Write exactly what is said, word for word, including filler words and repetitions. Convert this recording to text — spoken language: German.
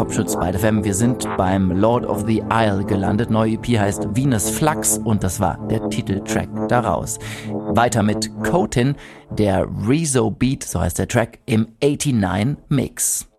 Popschutz bei der F M. Wir sind beim Lord of the Isle gelandet. Neue E P heißt Venus Flux und das war der Titeltrack daraus. Weiter mit Cotin, der Rezo Beat, so heißt der Track, im neunundachtzig Mix.